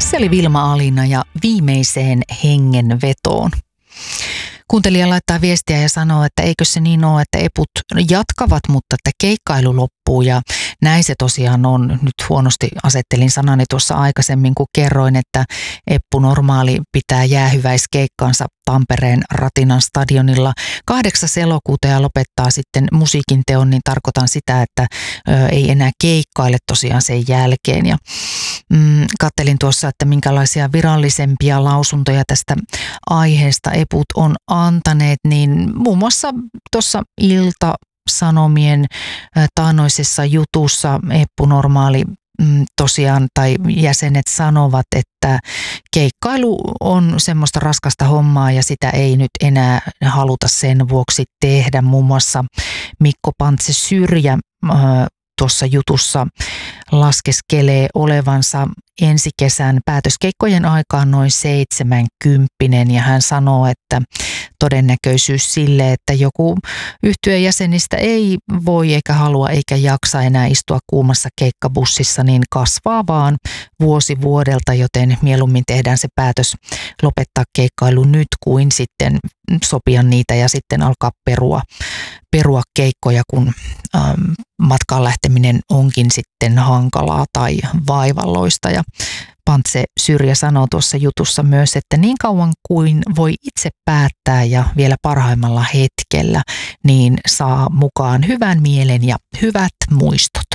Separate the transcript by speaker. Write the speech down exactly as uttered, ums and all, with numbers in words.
Speaker 1: Se oli Vilma Alina ja Viimeiseen hengenvetoon. Kuuntelija laittaa viestiä ja sanoo, että eikö se niin ole, että eput jatkavat, mutta että keikkailu loppuu, ja näin se tosiaan on. Nyt huonosti asettelin sanani tuossa aikaisemmin, kun kerroin, että Eppu Normaali pitää jäähyväiskeikkaansa Tampereen Ratinan stadionilla kahdeksas elokuuta ja lopettaa sitten musiikin teon, niin tarkoitan sitä, että ö, ei enää keikkaile tosiaan sen jälkeen. Ja mm, kattelin tuossa, että minkälaisia virallisempia lausuntoja tästä aiheesta eput on antaneet, niin muun muassa tuossa Ilta-Sanomien taannoisessa jutussa Eppu Normaali tosiaan tai jäsenet sanovat, että keikkailu on semmoista raskasta hommaa ja sitä ei nyt enää haluta sen vuoksi tehdä. Muun muassa Mikko Pantse Syrjä tuossa jutussa laskeskelee olevansa ensi kesän päätöskeikkojen aikaan noin seitsemänkymppinen, ja hän sanoo, että todennäköisyys sille, että joku yhtyeen jäsenistä ei voi eikä halua eikä jaksa enää istua kuumassa keikkabussissa, niin kasvaa vaan vuosi vuodelta, joten mieluummin tehdään se päätös lopettaa keikkailu nyt kuin sitten sopia niitä ja sitten alkaa perua, perua keikkoja, kun ähm, matkaan lähteminen onkin sitten hankalaa tai vaivalloista. Ja Pantse Syrjä sanoo tuossa jutussa myös, että niin kauan kuin voi itse päättää ja vielä parhaimmalla hetkellä, niin saa mukaan hyvän mielen ja hyvät muistot.